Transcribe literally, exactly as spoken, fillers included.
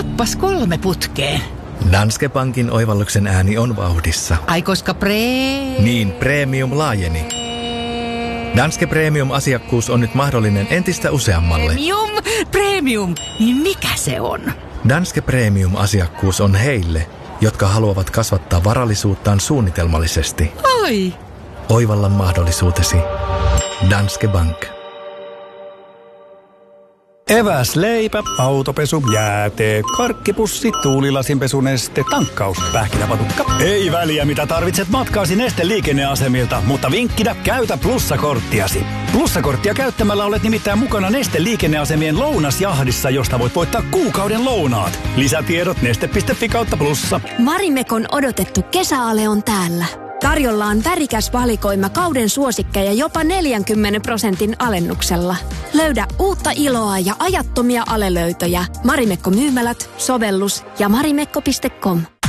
Kappas kolme putkeen. Danske Bankin oivalluksen ääni on vauhdissa. Ai koska pre... Niin, premium laajeni. Danske Premium-asiakkuus on nyt mahdollinen entistä useammalle. Premium, premium, niin mikä se on? Danske Premium-asiakkuus on heille, jotka haluavat kasvattaa varallisuuttaan suunnitelmallisesti. Oi! Oivalla mahdollisuutesi. Danske Bank. Eväs, leipä, autopesu, jääteet, karkkipussi, tuulilasinpesuneste, tankkaus, pähkinäpatukka. Ei väliä mitä tarvitset matkaasi Neste liikenneasemilta, mutta vinkkinä käytä plussakorttiasi. Plussakorttia käyttämällä olet nimittäin mukana Neste liikenneasemien lounasjahdissa, josta voit voittaa kuukauden lounaat. Lisätiedot neste piste fi kautta plussa. Marimekon odotettu kesäale on täällä. Tarjolla on värikäs valikoima kauden suosikkeja jopa neljänkymmenen prosentin alennuksella. Löydä uutta iloa ja ajattomia alelöytöjä Marimekko myymälät, sovellus ja marimekko piste com.